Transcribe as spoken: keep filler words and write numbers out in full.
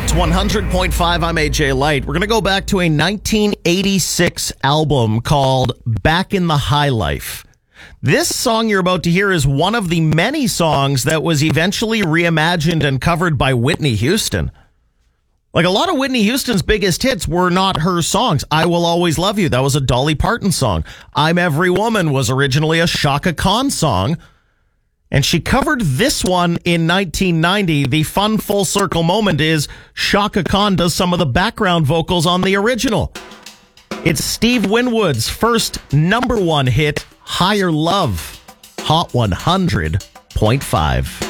It's one hundred point five. I'm A J Light. We're going to go back to a nineteen eighty-six album called Back in the High Life. This song you're about to hear is one of the many songs that was eventually reimagined and covered by Whitney Houston. Like, a lot of Whitney Houston's biggest hits were not her songs. I Will Always Love You, that was a Dolly Parton song. I'm Every Woman was originally a Chaka Khan song. And she covered this one in nineteen ninety. The fun full circle moment is Chaka Khan does some of the background vocals on the original. It's Steve Winwood's first number one hit, Higher Love, Hot one hundred point five.